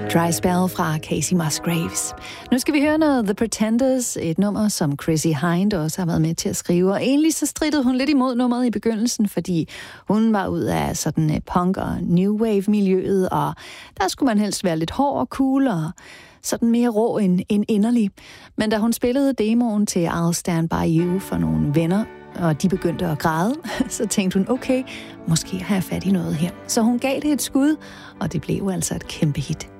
Dry Spell fra Casey Musgraves. Nu skal vi høre noget The Pretenders, et nummer, som Chrissie Hynde også har været med til at skrive. Og egentlig så strittede hun lidt imod nummeret i begyndelsen, fordi hun var ud af sådan punk- og new wave-miljøet, og der skulle man helst være lidt hård og cool og sådan mere rå end inderlig. Men da hun spillede demoen til I'll Stand By You for nogle venner, og de begyndte at græde, så tænkte hun, okay, måske har jeg fat i noget her. Så hun gav det et skud, og det blev altså et kæmpe hit.